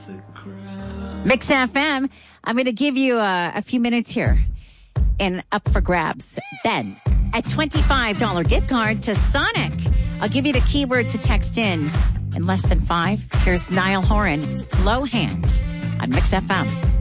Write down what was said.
Mix FM. I'm going to give you a few minutes here and up for grabs. Then, a $25 gift card to Sonic. I'll give you the keyword to text in less than 5. Here's Niall Horan, Slow Hands on Mix FM.